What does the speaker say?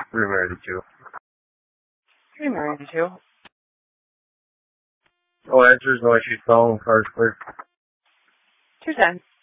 382. 392. No answers, no issues, phone, car's clear. 210.